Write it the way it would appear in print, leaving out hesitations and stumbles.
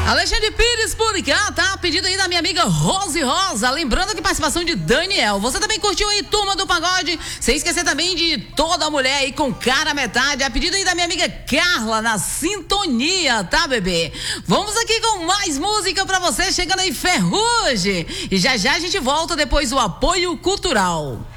Alexandre Pires por cá, tá? Pedido aí da minha amiga Rose Rosa. Lembrando que participação de Daniel. Você também curtiu aí, Turma do Pagode? Sem esquecer também de Toda Mulher aí com cara metade. A pedido aí da minha amiga Carla na sintonia, tá, bebê? Vamos aqui com mais música pra você. Chegando aí, Ferrugem. E já já a gente volta depois do apoio cultural.